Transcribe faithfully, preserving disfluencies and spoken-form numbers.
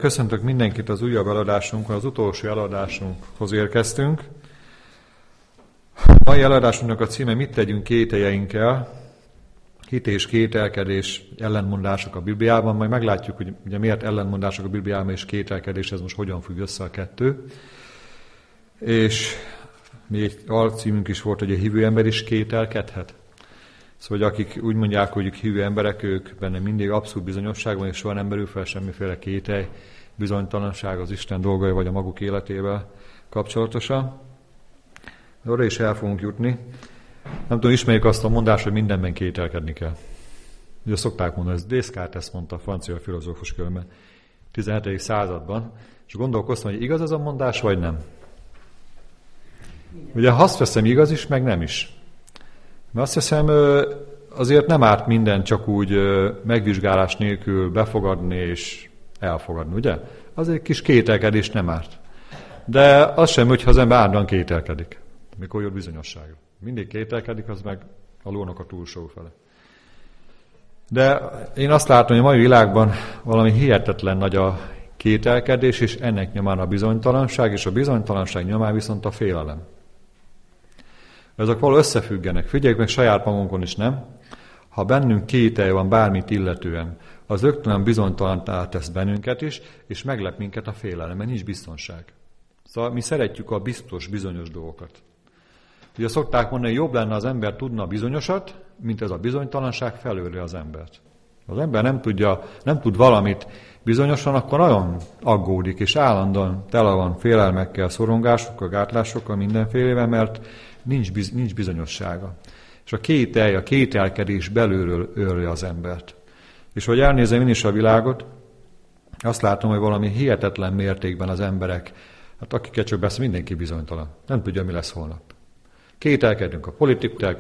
Köszöntök mindenkit az újabb eladásunkon, az utolsó eladásunkhoz érkeztünk. A mai eladásunknak a címe: mit tegyünk kételjeinkkel? Hit és kételkedés, ellentmondások a Bibliában. Majd meglátjuk, hogy ugye miért ellentmondások a Bibliában és kételkedés, ez most hogyan függ össze a kettő. És még egy alcímünk is volt, hogy a hívő ember is kételkedhet. Szóval, hogy akik úgy mondják, hogy hívő emberek, ők benne mindig abszolút bizonyosság van, és soha nem merül fel semmiféle kételj, bizonytalanság az Isten dolgai vagy a maguk életével kapcsolatosan. De oda is el fogunk jutni. Nem tudom, ismerjük azt a mondást, hogy mindenben kételkedni kell. Ugye szokták mondani, ez Descartes ezt mondta, a francia filozófus különben tizenhetedik században, és gondolkoztam, hogy igaz ez a mondás, vagy nem. Ugye azt veszem, igaz is, meg nem is. Mert azt hiszem, azért nem árt minden csak úgy megvizsgálás nélkül befogadni és elfogadni, ugye? Az egy kis kételkedés nem árt. De az sem, hogyha az ember állandóan kételkedik, mikor jött bizonyossága. Mindig kételkedik, az meg a lónak a túlsó fele. De én azt látom, hogy a mai világban valami hihetetlen nagy a kételkedés, és ennek nyomán a bizonytalanság, és a bizonytalanság nyomán viszont a félelem. Ezek valahol összefüggenek. Figyeljük meg saját magunkon is, nem? Ha bennünk kételj van bármit illetően, az rögtön bizonytalantá tesz bennünket is, és meglep minket a félelem, mert nincs biztonság. Szóval mi szeretjük a biztos, bizonyos dolgokat. Ugye szokták mondani, hogy jobb lenne az ember tudna bizonyosat, mint ez a bizonytalanság felőli az embert. Az ember nem tudja, nem tud valamit bizonyosan, akkor nagyon aggódik, és állandóan tele van félelmekkel, szorongásokkal, gátlásokkal, mindenfélevel, mert nincs, biz, nincs bizonyossága. És a kételj, a kételkedés belülről őrli az embert. És hogy elnézem én is a világot, azt látom, hogy valami hihetetlen mértékben az emberek, hát akiket csak beszél, mindenki bizonytalan. Nem tudja, mi lesz holnap. Kételkedünk a politikával,